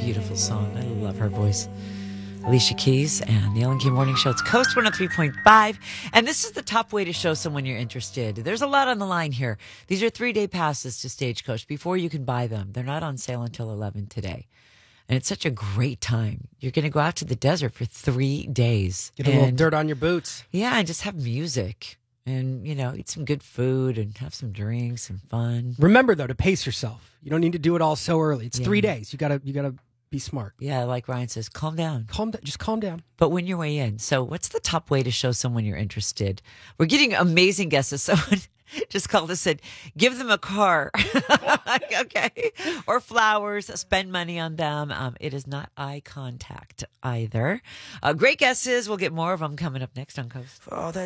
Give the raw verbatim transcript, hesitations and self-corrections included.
beautiful song. I love her voice. Alicia Keys and the Ellen K Morning Show. It's Coast one oh three point five. And this is the top way to show someone you're interested. There's a lot on the line here. These are three-day passes to Stagecoach before you can buy them. They're not on sale until eleven today. And it's such a great time. You're going to go out to the desert for three days. Get a and, little dirt on your boots. Yeah, and just have music. And, you know, eat some good food and have some drinks and fun. Remember, though, to pace yourself. You don't need to do it all so early. It's Yeah. three days. You gotta, you gotta be smart. Yeah, like Ryan says, calm down. Calm down. Just calm down. But when you're way in. So what's the top way to show someone you're interested? We're getting amazing guesses. Someone just called us and said, give them a car. Okay. Or flowers. Spend money on them. Um, it is not eye contact either. Uh, great guesses. We'll get more of them coming up next on Coast. For all that